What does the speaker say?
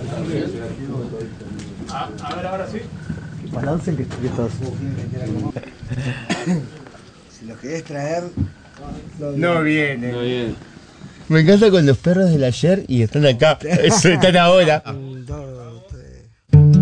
A ver, ahora sí. Balancen que estás. Si los querés traer, No viene. No bien. Me encanta con los perros del ayer y están acá. Están ahora. 1, 2,